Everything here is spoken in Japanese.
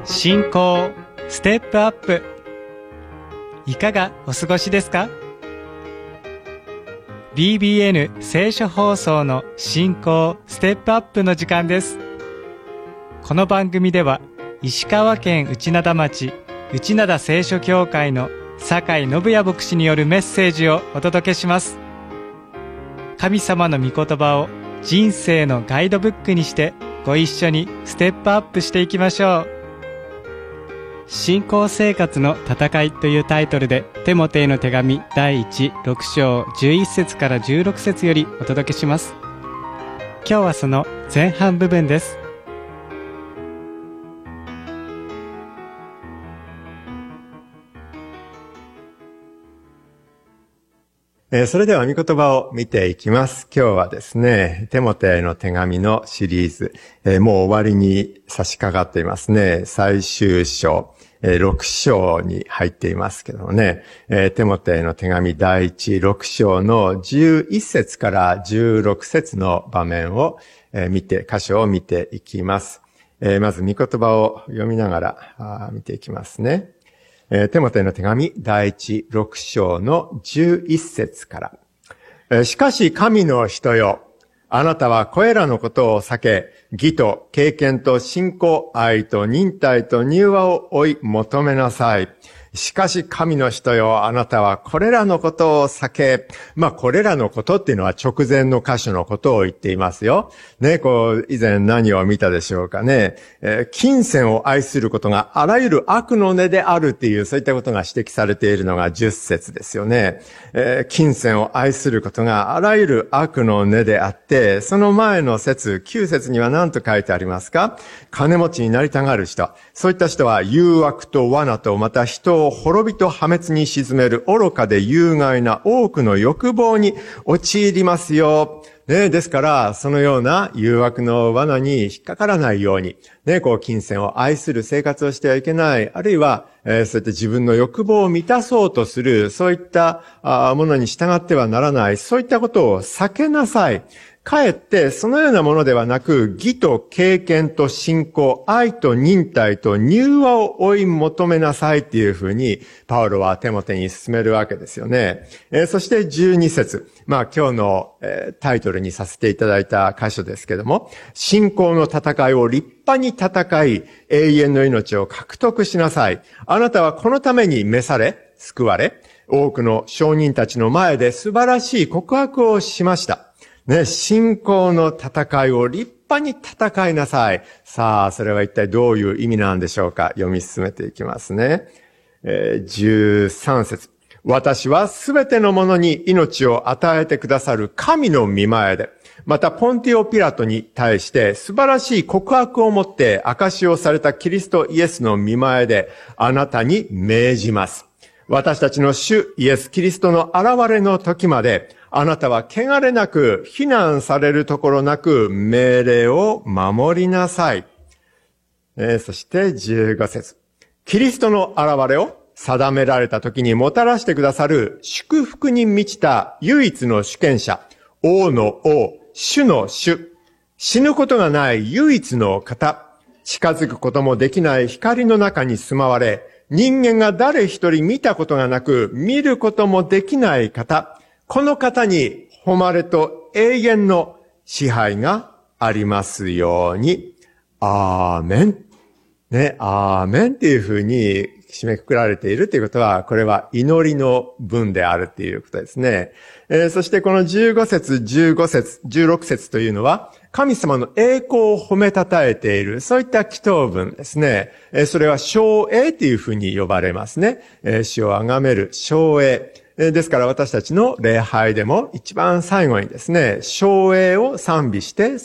信仰ステップアップ、いかがお過ごしですか？ BBN 聖書放送の信仰ステップアップの時間です。この番組では石川県内灘町内灘聖書教会の酒井信也牧師によるメッセージをお届けします。神様の御言葉を人生のガイドブックにしてご一緒にステップアップしていきましょう。信仰生活の戦いというタイトルでテモテへの手紙第6章11節から16節よりお届けします。今日はその前半部分です。 それでは御言葉を見ていきます。今日はですね、テモテへの手紙のシリーズ、もう終わりに差し掛かっていますね。最終章、6章に入っていますけどもね、テモテへの手紙第6章の11節から16節の場面を箇所を見ていきます。まず御言葉を読みながら見ていきますね。テモテの手紙第6章の11節から。しかし神の人よ、あなたはこれらのことを避け、義と経験と信仰、愛と忍耐と柔和を追い求めなさい。しかし神の人よ、あなたはこれらのことを避け、これらのことっていうのは直前の箇所のことを言っていますよ。ね、以前何を見たでしょうかね。金銭を愛することがあらゆる悪の根であるっていう、そういったことが指摘されているのが10節ですよね。金銭を愛することがあらゆる悪の根であって、その前の節、9節には何と書いてありますか？金持ちになりたがる人。そういった人は誘惑と罠とまた人を滅びと破滅に沈める愚かで有害な多くの欲望に陥りますよ。ね、ですから、そのような誘惑の罠に引っかからないように、ね、金銭を愛する生活をしてはいけない。あるいは、そうやって自分の欲望を満たそうとする、そういったものに従ってはならない。そういったことを避けなさい。かえってそのようなものではなく、義と経験と信仰、愛と忍耐と柔和を追い求めなさいっていうふうに、パウロはテモテに進めるわけですよね。そして12節。今日のタイトルにさせていただいた箇所ですけども、信仰の戦いを立派に戦い、永遠の命を獲得しなさい。あなたはこのために召され、救われ、多くの証人たちの前で素晴らしい告白をしました。ね、信仰の戦いを立派に戦いなさい。さあ、それは一体どういう意味なんでしょうか。読み進めていきますね。13節。私はすべてのものに命を与えてくださる神の御前で、またポンティオ・ピラトに対して素晴らしい告白をもって証しをされたキリストイエスの御前であなたに命じます。私たちの主イエス・キリストの現れの時まで、あなたは汚れなく、非難されるところなく、命令を守りなさい。そして15節。キリストの現れを定められた時にもたらしてくださる祝福に満ちた唯一の主権者、王の王、主の主、死ぬことがない唯一の方、近づくこともできない光の中に住まわれ、人間が誰一人見たことがなく、見ることもできない方、この方に誉れと永遠の支配がありますように。アーメン。ね、アーメンっていうふうに締めくくられているということは、これは祈りの文であるっていうことですね。そしてこの15節、15節、16節というのは、神様の栄光を褒めたたえている、そういった祈祷文ですね。それは称栄というふうに呼ばれますね。主を崇める称栄。ですから私たちの礼拝でも一番最後にですね、称栄を賛美して